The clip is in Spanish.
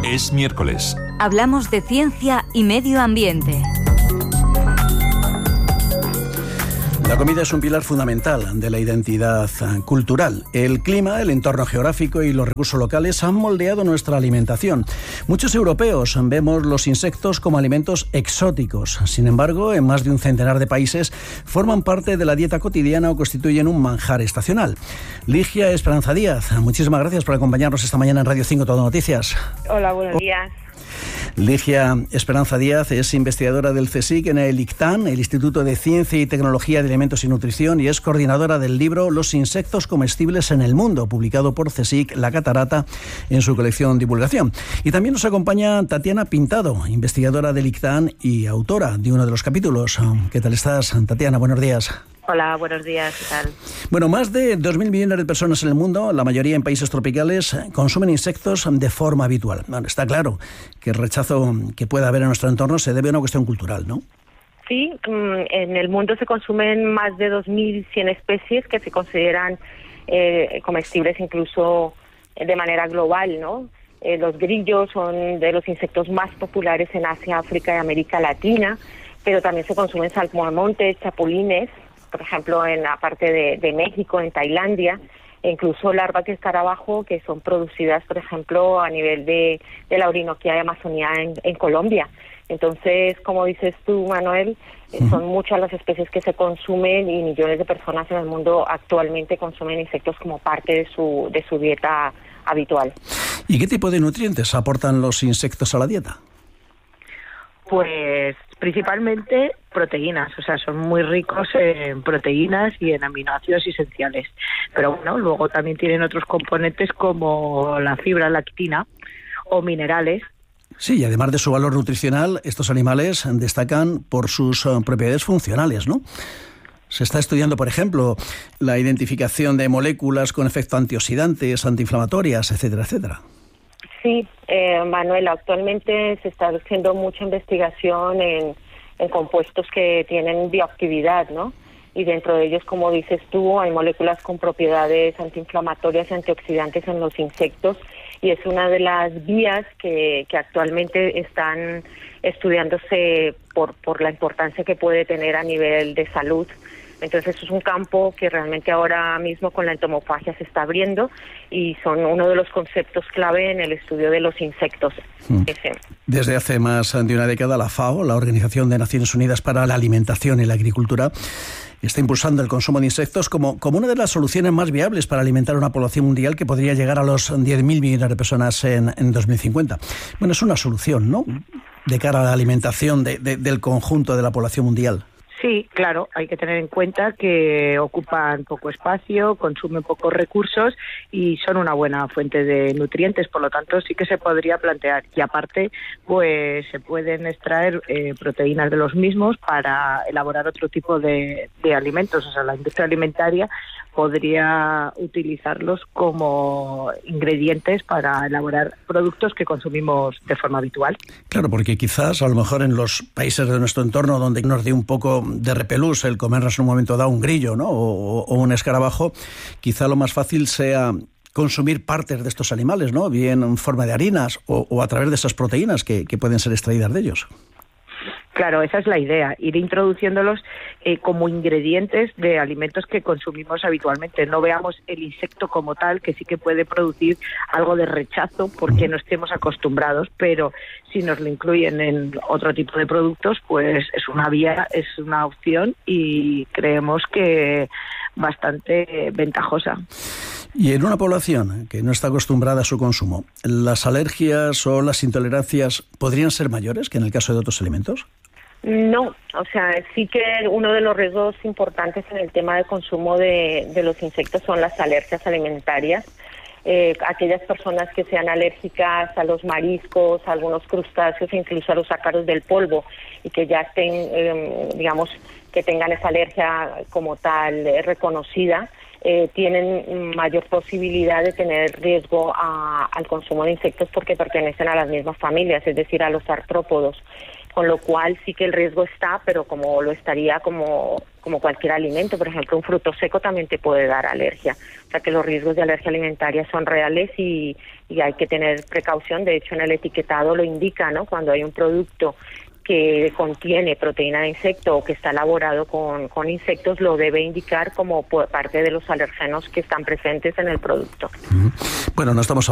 Es miércoles. Hablamos de ciencia y medio ambiente. La comida es un pilar fundamental de la identidad cultural. El clima, el entorno geográfico y los recursos locales han moldeado nuestra alimentación. Muchos europeos vemos los insectos como alimentos exóticos. Sin embargo, en más de un centenar de países forman parte de la dieta cotidiana o constituyen un manjar estacional. Ligia Esperanza Díaz, muchísimas gracias por acompañarnos esta mañana en Radio 5 Todo Noticias. Hola, buenos días. Ligia Esperanza Díaz es investigadora del CSIC en el ICTAN, el Instituto de Ciencia y Tecnología de Alimentos y Nutrición, y es coordinadora del libro Los insectos comestibles en el mundo, publicado por CSIC La Catarata en su colección Divulgación. Y también nos acompaña Tatiana Pintado, investigadora del ICTAN y autora de uno de los capítulos. ¿Qué tal estás, Tatiana? Buenos días. Hola, buenos días, ¿qué tal? Bueno, más de 2.000 millones de personas en el mundo, la mayoría en países tropicales, consumen insectos de forma habitual. Bueno, está claro que el rechazo que pueda haber en nuestro entorno se debe a una cuestión cultural, ¿no? Sí, en el mundo se consumen más de 2.100 especies que se consideran comestibles incluso de manera global, ¿no? Los grillos son de los insectos más populares en Asia, África y América Latina, pero también se consumen saltamontes, chapulines, por ejemplo, en la parte de México, en Tailandia, e incluso larvas de escarabajo que son producidas, por ejemplo, a nivel de la Orinoquía de Amazonía en Colombia. Entonces, como dices tú, Manuel, son muchas las especies que se consumen y millones de personas en el mundo actualmente consumen insectos como parte de su dieta habitual. ¿Y qué tipo de nutrientes aportan los insectos a la dieta? Pues principalmente proteínas, o sea, son muy ricos en proteínas y en aminoácidos esenciales. Pero bueno, luego también tienen otros componentes como la fibra lactina o minerales. Sí, y además de su valor nutricional, estos animales destacan por sus propiedades funcionales, ¿no? Se está estudiando, por ejemplo, la identificación de moléculas con efecto antioxidantes, antiinflamatorias, etcétera, etcétera. Sí, Manuel, actualmente se está haciendo mucha investigación en compuestos que tienen bioactividad, ¿no? Y dentro de ellos, como dices tú, hay moléculas con propiedades antiinflamatorias y antioxidantes en los insectos, y es una de las vías que actualmente están estudiándose por la importancia que puede tener a nivel de salud. Entonces es un campo que realmente ahora mismo con la entomofagia se está abriendo y son uno de los conceptos clave en el estudio de los insectos. Desde hace más de una década la FAO, la Organización de Naciones Unidas para la Alimentación y la Agricultura, está impulsando el consumo de insectos como una de las soluciones más viables para alimentar una población mundial que podría llegar a los 10.000 millones de personas en 2050. Bueno, es una solución, ¿no?, de cara a la alimentación del conjunto de la población mundial. Sí, claro, hay que tener en cuenta que ocupan poco espacio, consumen pocos recursos y son una buena fuente de nutrientes, por lo tanto sí que se podría plantear. Y aparte, pues se pueden extraer proteínas de los mismos para elaborar otro tipo de alimentos. O sea, la industria alimentaria podría utilizarlos como ingredientes para elaborar productos que consumimos de forma habitual. Claro, porque quizás a lo mejor en los países de nuestro entorno donde nos dé un poco de repelús el comernos en un momento dado un grillo, ¿no?, o un escarabajo, quizá lo más fácil sea consumir partes de estos animales, ¿no?, bien en forma de harinas o a través de esas proteínas que pueden ser extraídas de ellos. Claro, esa es la idea, ir introduciéndolos como ingredientes de alimentos que consumimos habitualmente. No veamos el insecto como tal, que sí que puede producir algo de rechazo porque no estemos acostumbrados, pero si nos lo incluyen en otro tipo de productos, pues es una vía, es una opción y creemos que bastante ventajosa. Y en una población que no está acostumbrada a su consumo, ¿las alergias o las intolerancias podrían ser mayores que en el caso de otros alimentos? No, o sea, sí que uno de los riesgos importantes en el tema de consumo de los insectos son las alergias alimentarias. Aquellas personas que sean alérgicas a los mariscos, a algunos crustáceos, incluso a los ácaros del polvo, y que ya estén, digamos, que tengan esa alergia como tal reconocida, tienen mayor posibilidad de tener riesgo al consumo de insectos porque pertenecen a las mismas familias, es decir, a los artrópodos. Con lo cual sí que el riesgo está, pero como lo estaría como cualquier alimento. Por ejemplo, un fruto seco también te puede dar alergia. O sea que los riesgos de alergia alimentaria son reales y hay que tener precaución. De hecho, en el etiquetado lo indica, ¿no? Cuando hay un producto que contiene proteína de insecto o que está elaborado con insectos, lo debe indicar como parte de los alergenos que están presentes en el producto. Bueno, no estamos